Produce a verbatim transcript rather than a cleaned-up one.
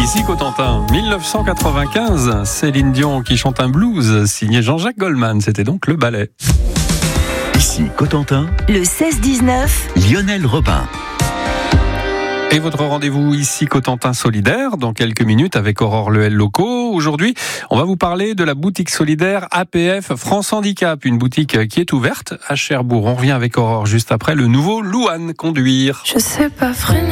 Ici Cotentin, dix-neuf cent quatre-vingt-quinze, Céline Dion qui chante un blues signé Jean-Jacques Goldman, c'était donc le ballet. Ici Cotentin, le seize dix-neuf, Lionel Robin. Et votre rendez-vous ici Cotentin solidaire dans quelques minutes avec Aurore Lehel Locaux. Aujourd'hui, on va vous parler de la boutique solidaire A P F France Handicap, une boutique qui est ouverte à Cherbourg. On revient avec Aurore juste après le nouveau Louane Conduire. Je sais pas freiner.